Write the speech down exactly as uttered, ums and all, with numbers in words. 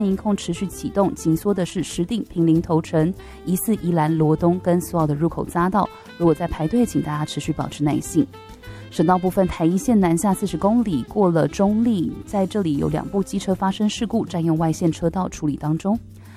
音控持续启动，紧缩的是石碇、坪林、头城，疑似宜兰罗东跟苏澳的入口匝道。如果在排队，请大家持续保持耐性。省道部分，台一线南下四十公里，过了中立，在这里有两部机车发生事故，占用外线车道处理当中。